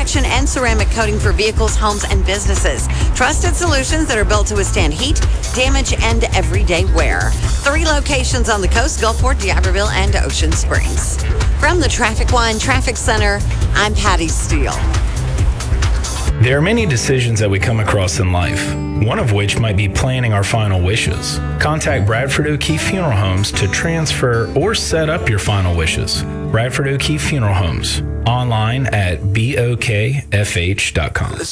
protection and ceramic coating for vehicles, homes, and businesses. Trusted solutions that are built to withstand heat, damage, and everyday wear. 3 locations on the coast: Gulfport, D'Iberville, and Ocean Springs. From the Traffic One Traffic Center, I'm Patty Steele. There are many decisions that we come across in life, one of which might be planning our final wishes. Contact Bradford O'Keefe Funeral Homes to transfer or set up your final wishes. Bradford O'Keefe Funeral Homes, online at bokfh.com.